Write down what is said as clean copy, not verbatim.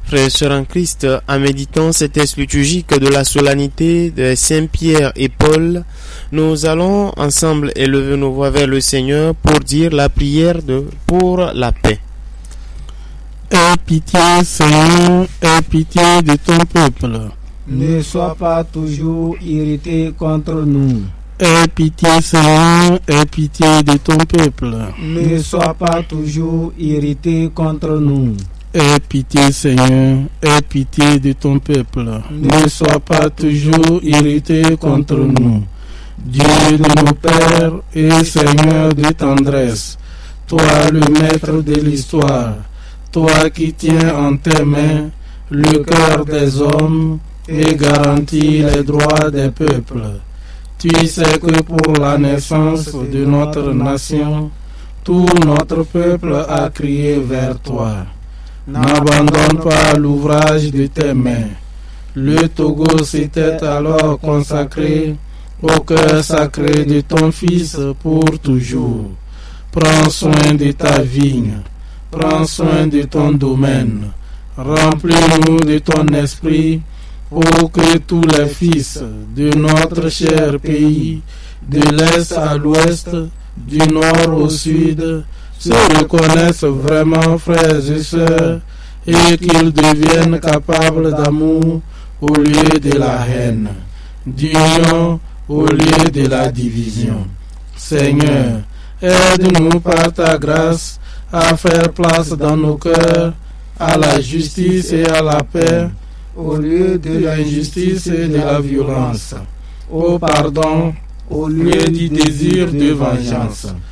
Frères et sœurs en Christ, en méditant cette texte liturgique de la solennité de Saint-Pierre et Paul, nous allons ensemble élever nos voix vers le Seigneur pour dire la prière pour la paix. Aie pitié, Seigneur, aie pitié de ton peuple. Ne sois pas toujours irrité contre nous. Aie pitié, Seigneur, aie pitié de ton peuple. Ne sois pas toujours irrité contre nous. Aie pitié, Seigneur, aie pitié de ton peuple. Ne sois pas toujours irrité contre nous. Dieu de nos pères et Seigneur de tendresse, toi le maître de l'histoire, toi qui tiens en tes mains le cœur des hommes et garantis les droits des peuples. Tu sais que pour la naissance de notre nation, tout notre peuple a crié vers toi. N'abandonne pas l'ouvrage de tes mains. Le Togo s'était alors consacré au cœur sacré de ton Fils pour toujours. Prends soin de ta vigne, prends soin de ton domaine. Remplis-nous de ton esprit pour que tous les fils de notre cher pays, de l'Est à l'Ouest, du Nord au Sud, se reconnaissent vraiment frères et sœurs et qu'ils deviennent capables d'amour au lieu de la haine, d'union au lieu de la division. Seigneur, aide-nous par ta grâce à faire place dans nos cœurs à la justice et à la paix au lieu de l'injustice et de la violence, au pardon au lieu du désir de vengeance.